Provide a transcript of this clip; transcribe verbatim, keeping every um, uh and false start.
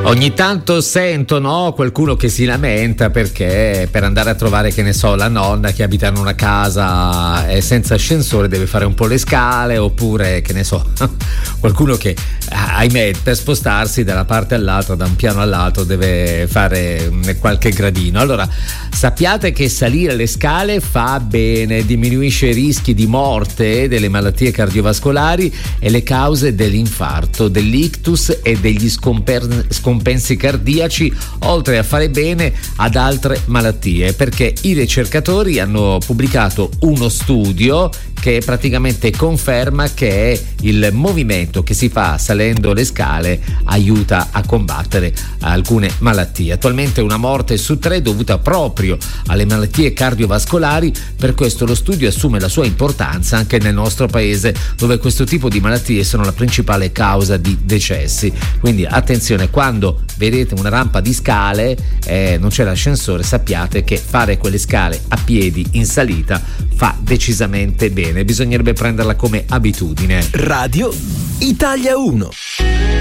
Ogni tanto sento, no, qualcuno che si lamenta perché per andare a trovare, che ne so, la nonna che abita in una casa e senza ascensore deve fare un po' le scale, oppure, che ne so, qualcuno che, ahimè, per spostarsi da una parte all'altra, da un piano all'altro, deve fare qualche gradino. Allora, sappiate che salire le scale fa bene, diminuisce i rischi di morte, delle malattie cardiovascolari e le cause dell'infarto, dell'ictus e degli scomper- scompensi cardiaci, oltre a fare bene ad altre malattie, perché i ricercatori hanno pubblicato uno studio che praticamente conferma che il movimento che si fa salendo le scale aiuta a combattere alcune malattie. Attualmente una morte su tre è dovuta proprio alle malattie cardiovascolari, per questo lo studio assume la sua importanza anche nel nostro paese, dove questo tipo di malattie sono la principale causa di decessi. Quindi attenzione, quando vedete una rampa di scale e eh, non c'è l'ascensore, sappiate che fare quelle scale a piedi in salita fa decisamente bene, bisognerebbe prenderla come abitudine. Radio Italia uno.